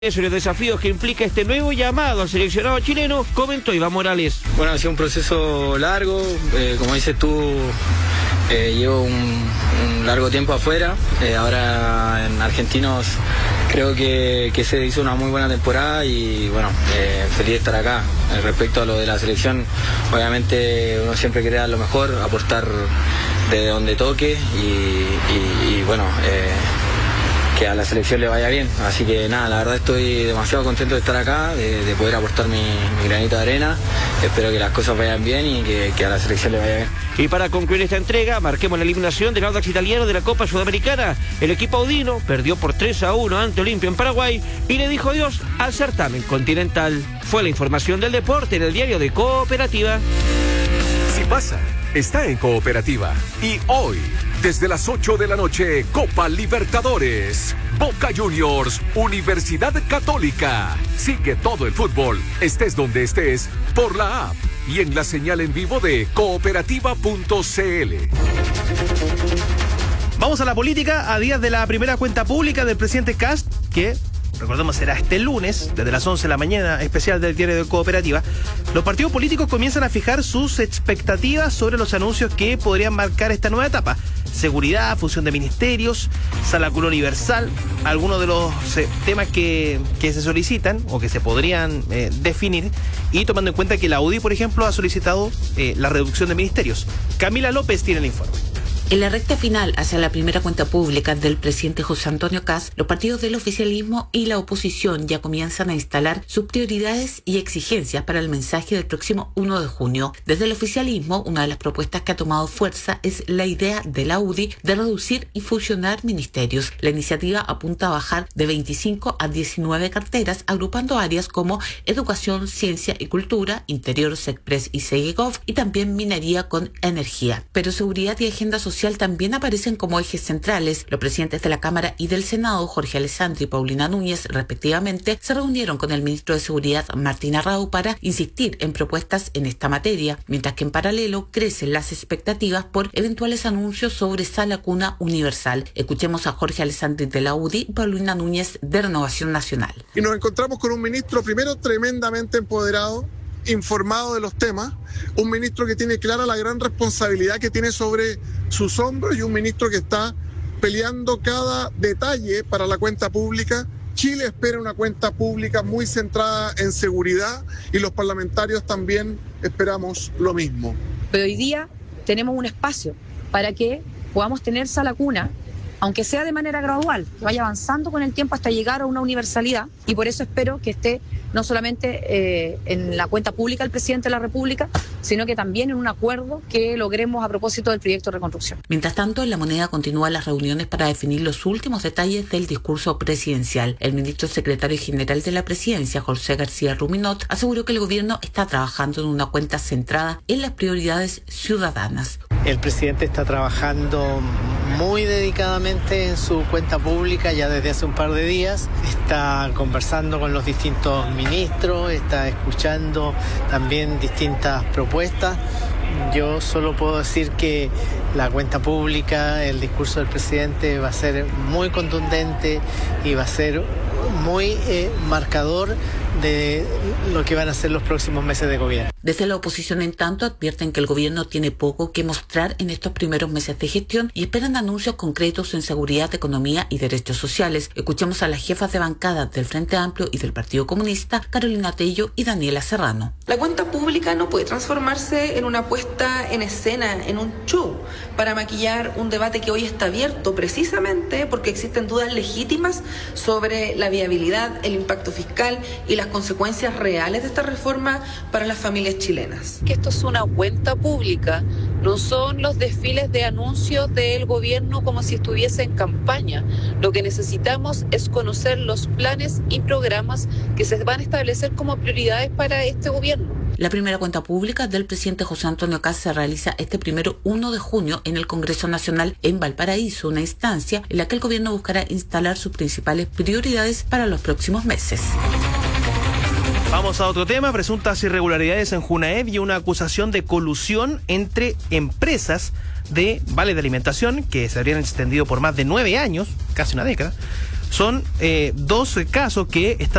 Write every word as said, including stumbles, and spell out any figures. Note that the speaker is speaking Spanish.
Eso, los desafíos que implica este nuevo llamado al seleccionado chileno, comentó Iván Morales. Bueno, ha sido un proceso largo, eh, como dices tú, eh, llevo un, un largo tiempo afuera, eh, ahora en Argentinos creo que, que se hizo una muy buena temporada y bueno, eh, feliz de estar acá. Eh, respecto a lo de la selección, obviamente uno siempre quiere dar lo mejor, aportar de donde toque y, y, y bueno... Eh, que a la selección le vaya bien, así que nada, la verdad estoy demasiado contento de estar acá, de, de poder aportar mi, mi granito de arena. Espero que las cosas vayan bien y que, que a la selección le vaya bien. Y para concluir esta entrega, marquemos la eliminación del Audax italiano de la Copa Sudamericana. El equipo audino perdió por tres a uno ante Olimpia en Paraguay y le dijo adiós al certamen continental. Fue la información del deporte en el diario de Cooperativa. Si pasa, está en Cooperativa. Y hoy, desde las ocho de la noche, Copa Libertadores, Boca Juniors, Universidad Católica. Sigue todo el fútbol, estés donde estés, por la app y en la señal en vivo de cooperativa punto c l. Vamos a la política, a días de la primera cuenta pública del presidente Kast, que... recordemos, será este lunes, desde las once de la mañana, especial del diario de Cooperativa. Los partidos políticos comienzan a fijar sus expectativas sobre los anuncios que podrían marcar esta nueva etapa. Seguridad, fusión de ministerios, sala cuna universal, algunos de los eh, temas que, que se solicitan o que se podrían eh, definir, y tomando en cuenta que la U D I, por ejemplo, ha solicitado eh, la reducción de ministerios. Camila López tiene el informe. En la recta final hacia la primera cuenta pública del presidente José Antonio Kast, los partidos del oficialismo y la oposición ya comienzan a instalar sus prioridades y exigencias para el mensaje del próximo uno de junio. Desde el oficialismo, una de las propuestas que ha tomado fuerza es la idea de la U D I de reducir y fusionar ministerios. La iniciativa apunta a bajar de veinticinco a diecinueve carteras, agrupando áreas como educación, ciencia y cultura, interior, SECPRES y SEGEGOV, y también minería con energía. Pero seguridad y agenda social también aparecen como ejes centrales. Los presidentes de la Cámara y del Senado, Jorge Alessandri y Paulina Núñez, respectivamente, se reunieron con el ministro de Seguridad, Martín Arrau, para insistir en propuestas en esta materia, mientras que en paralelo crecen las expectativas por eventuales anuncios sobre sala cuna universal. Escuchemos a Jorge Alessandri de la U D I y Paulina Núñez de Renovación Nacional. Y nos encontramos con un ministro, primero, tremendamente empoderado, informado de los temas, un ministro que tiene clara la gran responsabilidad que tiene sobre sus hombros y un ministro que está peleando cada detalle para la cuenta pública. Chile espera una cuenta pública muy centrada en seguridad y los parlamentarios también esperamos lo mismo. Pero hoy día tenemos un espacio para que podamos tener sala cuna, aunque sea de manera gradual, que vaya avanzando con el tiempo hasta llegar a una universalidad, y por eso espero que esté no solamente eh, en la cuenta pública del presidente de la República, sino que también en un acuerdo que logremos a propósito del proyecto de reconstrucción. Mientras tanto, en La Moneda continúan las reuniones para definir los últimos detalles del discurso presidencial. El ministro secretario general de la presidencia, José García Ruminot, aseguró que el gobierno está trabajando en una cuenta centrada en las prioridades ciudadanas. El presidente está trabajando muy dedicadamente en su cuenta pública ya desde hace un par de días. Está conversando con los distintos ministros, está escuchando también distintas propuestas. Yo solo puedo decir que la cuenta pública, el discurso del presidente va a ser muy contundente y va a ser muy eh, marcador de lo que van a ser los próximos meses de gobierno. Desde la oposición, en tanto, advierten que el gobierno tiene poco que mostrar en estos primeros meses de gestión y esperan anuncios concretos en seguridad, economía y derechos sociales. Escuchemos a las jefas de bancada del Frente Amplio y del Partido Comunista, Carolina Tello y Daniela Serrano. La cuenta pública no puede transformarse en una puesta en escena, en un show, para maquillar un debate que hoy está abierto precisamente porque existen dudas legítimas sobre la viabilidad, el impacto fiscal y las consecuencias reales de esta reforma para las familias chilenas. Que esto es una cuenta pública, no son los desfiles de anuncios del gobierno como si estuviese en campaña. Lo que necesitamos es conocer los planes y programas que se van a establecer como prioridades para este gobierno. La primera cuenta pública del presidente José Antonio Kast se realiza este primero uno de junio en el Congreso Nacional en Valparaíso, una instancia en la que el gobierno buscará instalar sus principales prioridades para los próximos meses. Vamos a otro tema, presuntas irregularidades en Junaev y una acusación de colusión entre empresas de vales de alimentación que se habrían extendido por más de nueve años, casi una década, Son eh, dos casos que están